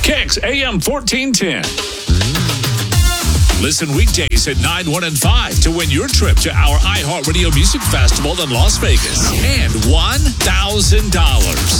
Kicks AM 1410. Listen weekdays at 9, 1, and 5 to win your trip to our iHeartRadio Music Festival in Las Vegas and $1,000.